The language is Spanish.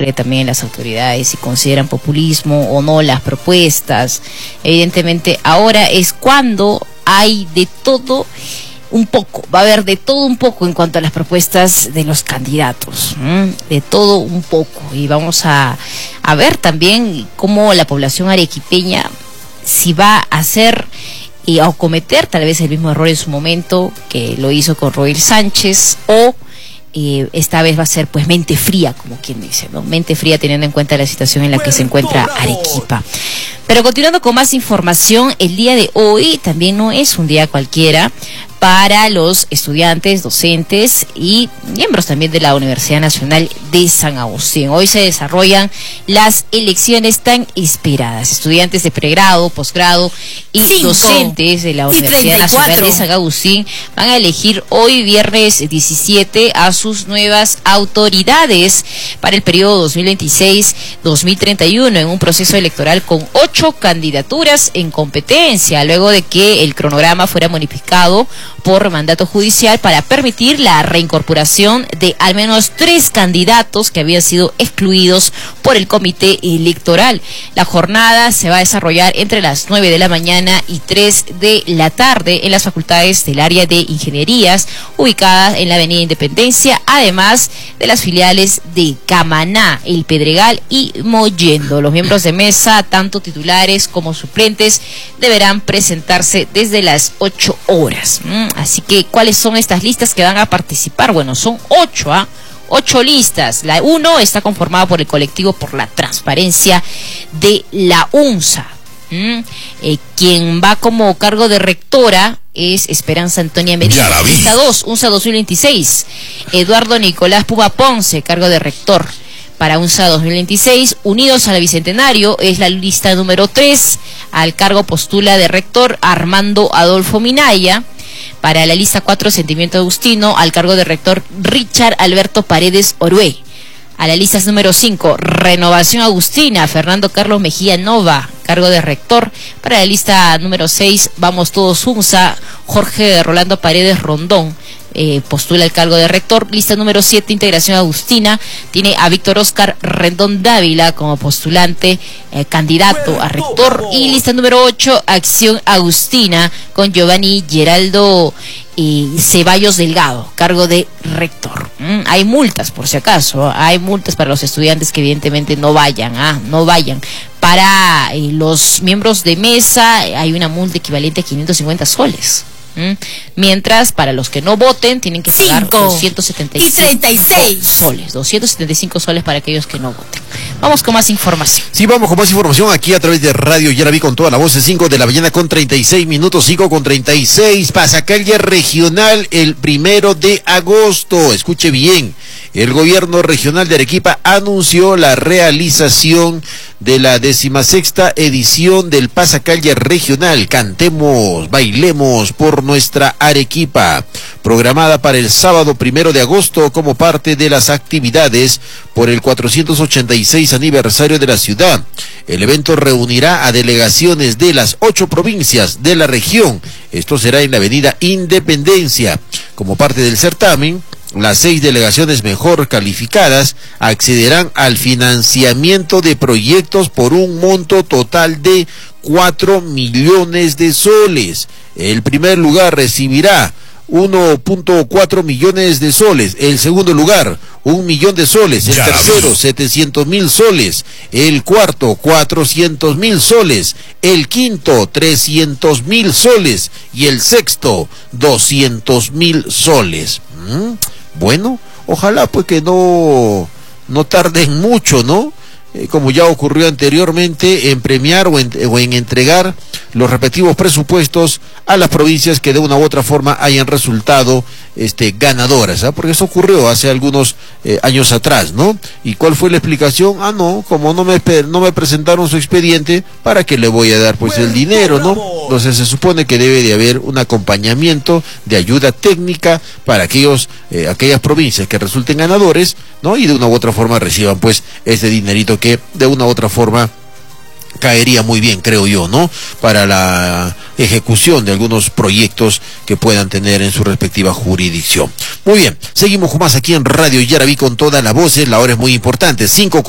cree también en las autoridades, si consideran populismo o no las propuestas. Evidentemente ahora es cuando hay de todo un poco, va a haber de todo un poco en cuanto a las propuestas de los candidatos, de todo un poco, y vamos a ver también cómo la población arequipeña, si va a hacer o cometer tal vez el mismo error en su momento que lo hizo con Roel Sánchez, o esta vez va a ser pues mente fría, como quien dice, ¿no? Mente fría teniendo en cuenta la situación en la que se encuentra Arequipa. Pero continuando con más información, el día de hoy también no es un día cualquiera para los estudiantes, docentes y miembros también de la Universidad Nacional de San Agustín. Hoy se desarrollan las elecciones tan esperadas. Estudiantes de pregrado, posgrado y docentes de la Universidad Nacional de San Agustín van a elegir hoy, viernes 17, a sus nuevas autoridades para el periodo 2026-2031 en un proceso electoral con 8 candidaturas en competencia, luego de que el cronograma fuera modificado por mandato judicial para permitir la reincorporación de al menos 3 candidatos que habían sido excluidos por el comité electoral. La jornada se va a desarrollar entre las 9 de la mañana y 3 de la tarde en las facultades del área de ingenierías ubicadas en la avenida Independencia, además de las filiales de Camaná, El Pedregal y Mollendo. Los miembros de mesa, tanto titulares como suplentes, deberán presentarse desde las 8 horas. Así que, ¿cuáles son estas listas que van a participar? Bueno, son 8, 8 listas. La 1 está conformada por el colectivo por la transparencia de la UNSA. Quien va como cargo de rectora es Esperanza Antonia Medina. Lista 2, UNSA 2026. Eduardo Nicolás Puma Ponce, cargo de rector. Para UNSA 2026, Unidos a la Bicentenario, es la lista número 3. Al cargo postula de rector Armando Adolfo Minaya. Para la lista 4, Sentimiento Agustino, al cargo de rector Richard Alberto Paredes Orué. A la lista número 5, Renovación Agustina, Fernando Carlos Mejía Nova, cargo de rector. Para la lista número 6, Vamos Todos UNSA, Jorge Rolando Paredes Rondón, postula el cargo de rector. Lista número 7, Integración Agustina, tiene a Víctor Oscar Rendón Dávila como postulante, candidato a rector. Y lista número 8, Acción Agustina, con Giovanni Geraldo Ceballos Delgado, cargo de rector. Hay multas, por si acaso, hay multas para los estudiantes que evidentemente no vayan. Para los miembros de mesa hay una multa equivalente a 550 soles. Mientras para los que no voten tienen que pagar 275 soles. 275 soles para aquellos que no voten. Vamos con más información. Sí, vamos con más información aquí a través de Radio Yaraví con toda la voz. 5 de la mañana con 36 minutos, 5:36. Pasacalle regional el 1 de agosto. Escuche bien. El gobierno regional de Arequipa anunció la realización de la 16ª edición del Pasacalle regional. Cantemos, bailemos por nuestra Arequipa, programada para el sábado 1 de agosto como parte de las actividades por el 486 aniversario de la ciudad. El evento reunirá a delegaciones de las 8 provincias de la región. Esto será en la avenida Independencia. Como parte del certamen, las 6 delegaciones mejor calificadas accederán al financiamiento de proyectos por un monto total de 4 millones de soles. El primer lugar recibirá 1.4 millones de soles, el segundo lugar 1 millón de soles, el tercero 700.000 soles, el cuarto 400.000 soles, el quinto 300.000 soles y el sexto 200.000 soles. Bueno, ojalá pues que no tarden mucho, ¿no? Como ya ocurrió anteriormente, en premiar o en entregar los respectivos presupuestos a las provincias que de una u otra forma hayan resultado ganadoras, porque eso ocurrió hace algunos años atrás, ¿no? ¿Y cuál fue la explicación? No, como no me presentaron su expediente, ¿para qué le voy a dar pues el dinero, no? Entonces se supone que debe de haber un acompañamiento de ayuda técnica para aquellas provincias que resulten ganadores, ¿no? Y de una u otra forma reciban pues ese dinerito que de una u otra forma caería muy bien, creo yo, ¿no? Para la ejecución de algunos proyectos que puedan tener en su respectiva jurisdicción. Muy bien, seguimos con más aquí en Radio Yaraví con toda la voz. La hora es muy importante, 5